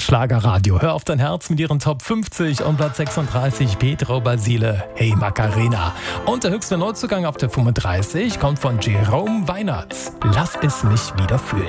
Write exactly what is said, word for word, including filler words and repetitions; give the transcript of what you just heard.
Schlagerradio. Hör auf dein Herz mit ihren Top fünfzig und Platz sechsunddreißig Pedro Basile, Hey Macarena. Und der höchste Neuzugang auf der fünfunddreißig kommt von Jerome Weinert. Lass es mich wieder fühlen.